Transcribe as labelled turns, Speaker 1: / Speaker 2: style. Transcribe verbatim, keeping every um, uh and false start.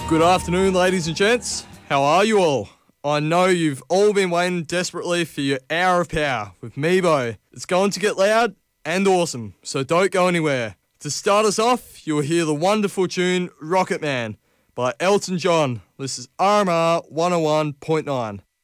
Speaker 1: Good afternoon, ladies and gents. How are you all? I know you've all been waiting desperately for your hour of power with Meebo. It's going to get loud and awesome, so don't go anywhere. To start us off, you'll hear the wonderful tune Rocket Man by Elton John. This is R M R one oh one point nine.